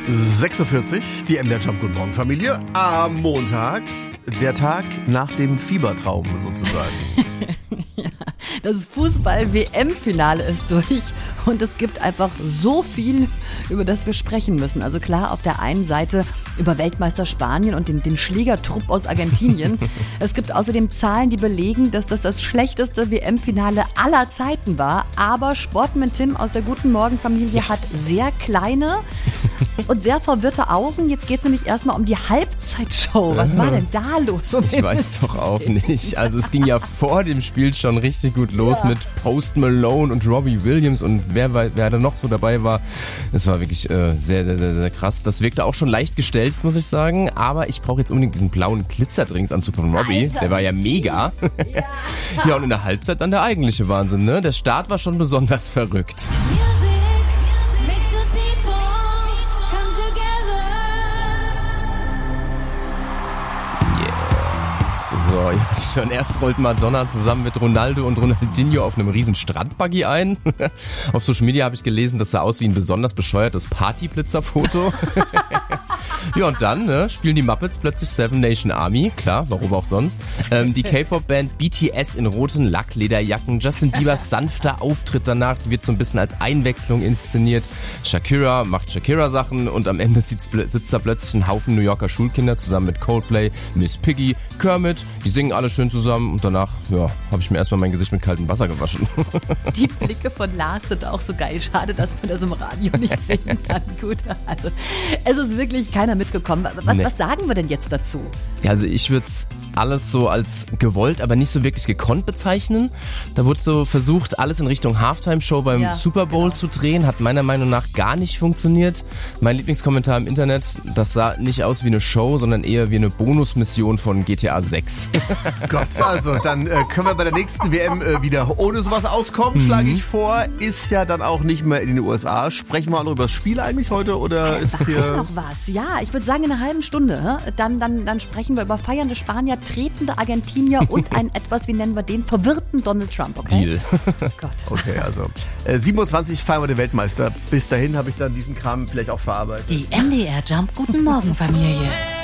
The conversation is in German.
6:40 Uhr, die MDR Jump Guten Morgen Familie. Am Montag, der Tag nach dem Fiebertraum sozusagen. Ja, das Fußball-WM-Finale ist durch und es gibt einfach so viel, über das wir sprechen müssen. Also klar, auf der einen Seite über Weltmeister Spanien und den Schlägertrupp aus Argentinien. Es gibt außerdem Zahlen, die belegen, dass das schlechteste WM-Finale aller Zeiten war. Aber Sportman Tim aus der Guten Morgen Familie hat sehr kleine und sehr verwirrte Augen. Jetzt geht es nämlich erstmal um die Halbzeitshow. Was war denn da los? Ich weiß doch auch nicht. Also es ging ja vor dem Spiel schon richtig gut los mit Post Malone und Robbie Williams und wer da noch so dabei war. Es war wirklich sehr, sehr, sehr, sehr krass. Das wirkte auch schon leicht gestelzt, muss ich sagen. Aber ich brauche jetzt unbedingt diesen blauen Glitzerdrinksanzug von Robbie. Alter, der war ja mega. Ja, und in der Halbzeit dann der eigentliche Wahnsinn, ne? Der Start war schon besonders verrückt. So, jetzt schon erst rollt Madonna zusammen mit Ronaldo und Ronaldinho auf einem riesen Strandbuggy ein. Auf Social Media habe ich gelesen, das sah aus wie ein besonders bescheuertes Partyblitzer-Foto. Ja, und dann spielen die Muppets plötzlich Seven Nation Army. Klar, warum auch sonst. Die K-Pop-Band BTS in roten Lacklederjacken. Justin Biebers sanfter Auftritt danach wird so ein bisschen als Einwechslung inszeniert. Shakira macht Shakira-Sachen und am Ende sitzt da plötzlich ein Haufen New Yorker Schulkinder zusammen mit Coldplay, Miss Piggy, Kermit. Die singen alle schön zusammen und danach, habe ich mir erstmal mein Gesicht mit kaltem Wasser gewaschen. Die Blicke von Lars sind auch so geil. Schade, dass man das im Radio nicht sehen kann. Gut, also es ist wirklich keiner mitgekommen. Was sagen wir denn jetzt dazu? Ja, also ich würde es alles so als gewollt, aber nicht so wirklich gekonnt bezeichnen. Da wurde so versucht, alles in Richtung Halftime-Show beim Super Bowl zu drehen. Hat meiner Meinung nach gar nicht funktioniert. Mein Lieblingskommentar im Internet, das sah nicht aus wie eine Show, sondern eher wie eine Bonusmission von GTA 6. Gott, also dann können wir bei der nächsten WM wieder ohne sowas auskommen, schlage ich vor. Ist ja dann auch nicht mehr in den USA. Sprechen wir auch noch über das Spiel eigentlich heute oder ist da hier noch was? Ja, ich würde sagen in einer halben Stunde. Dann sprechen wir über feiernde Spanier, tretende Argentinier und einen etwas, wie nennen wir den, verwirrten Donald Trump, okay? Deal. Gott. Okay, also 27 feiern wir den Weltmeister. Bis dahin habe ich dann diesen Kram vielleicht auch verarbeitet. Die MDR Jump Guten Morgen Familie.